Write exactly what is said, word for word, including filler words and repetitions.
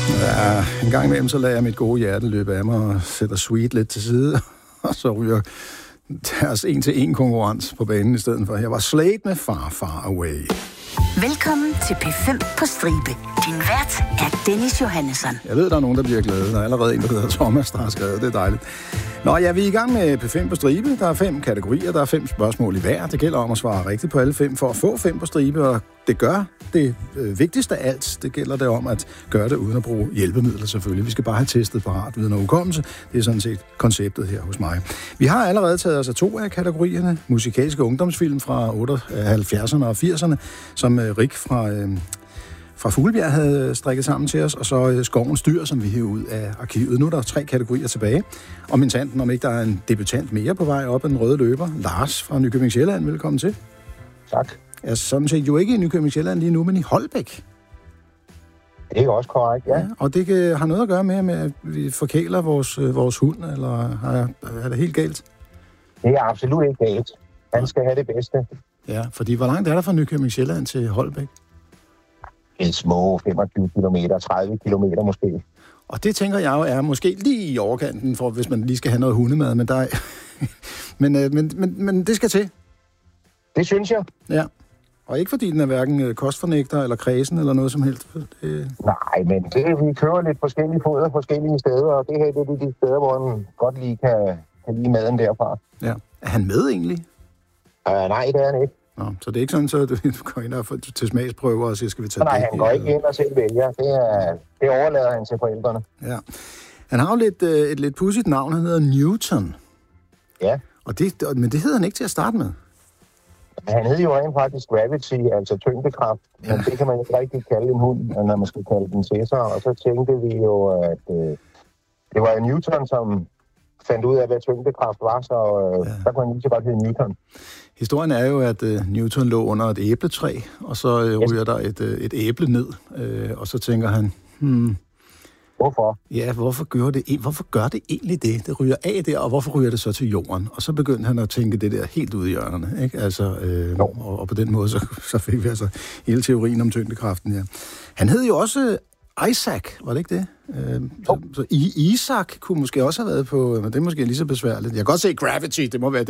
Ja, en gang imellem, så lader jeg mit gode hjerte løbe af mig og sætter Sweet lidt til side, og så ryger deres en-til-en konkurrence på banen i stedet for. Jeg var Slade med Far, Far Away. Velkommen til P fem på stribe. Din vært er Dennis Johannesson. Jeg ved, der er nogen, der bliver glade. Der er allerede en, der hedder Thomas, der har skrevet. Det er dejligt. Nå, ja, vi er i gang med P fem på stribe. Der er fem kategorier, der er fem spørgsmål i hver. Det gælder om at svare rigtigt på alle fem for at få fem på stribe, og det gør det øh, vigtigste af alt. Det gælder det om at gøre det uden at bruge hjælpemidler selvfølgelig. Vi skal bare have testet parat viden og hukommelse. Det er sådan set konceptet her hos mig. Vi har allerede taget os af to af kategorierne. Musikalske ungdomsfilm fra halvfjerdserne og firserne, som øh, Rik fra... Øh, fra Fuglebjerg havde strikket sammen til os, og så Skovens Dyr, som vi hæver ud af arkivet. Nu er der tre kategorier tilbage. Og min tanten, om ikke der er en debutant mere på vej op ad den røde løber. Lars fra Nykøbing Sjælland, velkommen til. Tak. Jeg er sådan set jo ikke i Nykøbing Sjælland lige nu, men i Holbæk. Det er også korrekt, ja. ja og det har noget at gøre med, med at vi forkæler vores, vores hund, eller har jeg, er det helt galt? Det er absolut ikke galt. Han skal have det bedste. Ja, fordi hvor langt er der fra Nykøbing Sjælland til Holbæk? En små femogtyve kilometer, tredive kilometer måske. Og det tænker jeg jo er måske lige i overkanten, for hvis man lige skal have noget hundemad, men der er... men, men, men, men det skal til. Det synes jeg. Ja, og ikke fordi den er hverken kostfornægter eller kredsen eller noget som helst. Det... Nej, men det, vi kører lidt forskellige foder forskellige steder, og det her det er de steder, hvor man godt lige kan, kan lide maden derfra. Ja. Er han med egentlig? Uh, nej, det er han ikke. Nå, så det er ikke sådan, så du, du går ind og får, til smagsprøver og siger, skal vi tage nej, det? Nej, han går ikke ind og selv vælger. Det, er, det overlader han til forældrene. Ja. Han har jo lidt, øh, et lidt pudsigt navn. Han hedder Newton. Ja. Og det, men det hedder han ikke til at starte med. Han hedder jo rent faktisk Gravity, altså tyngdekraft. Ja. Men det kan man ikke rigtig kalde en hund, når man skal kalde den til sig. Og så tænkte vi jo, at øh, det var Newton, som fandt ud af, hvad tyngdekraft var, så øh, ja. Der kunne han lige så godt hedde Newton. Historien er jo, at øh, Newton lå under et æbletræ, og så øh, ryger der et, øh, et æble ned, øh, og så tænker han, hmm, hvorfor? Ja, hvorfor gør, det, hvorfor gør det egentlig det? Det ryger af der, og hvorfor ryger det så til jorden? Og så begyndte han at tænke det der helt ud i hjørnerne, ikke? Altså, øh, og, og på den måde, så, så fik vi altså hele teorien om tyngdekraften, ja. Han hed jo også Isaac, var det ikke det? Øh, så, så Isaac kunne måske også have været på, men det er måske lige så besværligt. Jeg kan godt se Gravity, det må være